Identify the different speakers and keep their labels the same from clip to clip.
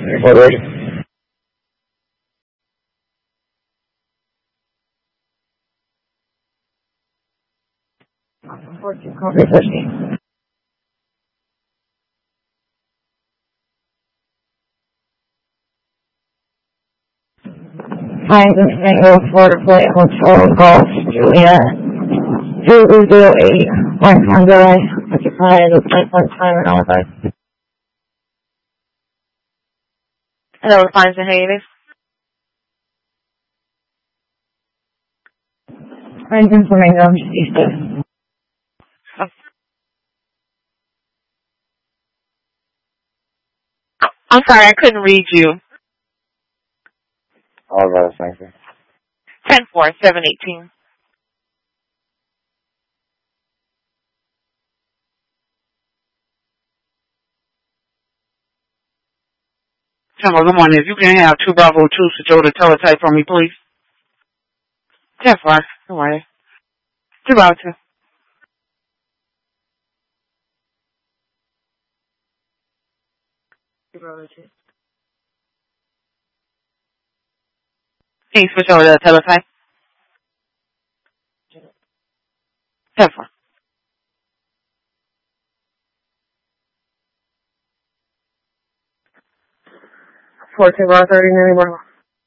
Speaker 1: Forward. 14, copy 15. Times and Tango, Florida Plate, Hotel, Golf, Juliet. 208, West Monday, occupied at 9.5 and all that.
Speaker 2: Hello, Fines and Hayes.
Speaker 1: Times Flamingo, Easter.
Speaker 2: I'm sorry, I couldn't read you.
Speaker 3: All right, thank you.
Speaker 2: 10-4, 718.
Speaker 4: Hello, good morning. If you can have 2 Bravo 2 Sajota teletype for me, please. 10-4, good morning. 2 Bravo 2. Can you switch over to the teletype? 10-4.
Speaker 1: 14, Bar 30, anymore.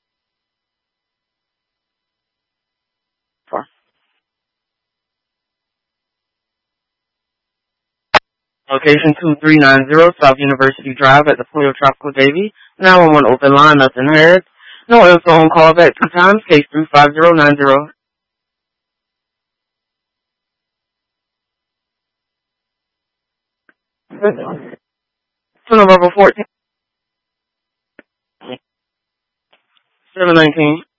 Speaker 4: 4. Location 2390 South University Drive at the Polio Tropical Davy. 911 open line, nothing heard. No answer on call back 2 times, case 35090. To November 14. 719.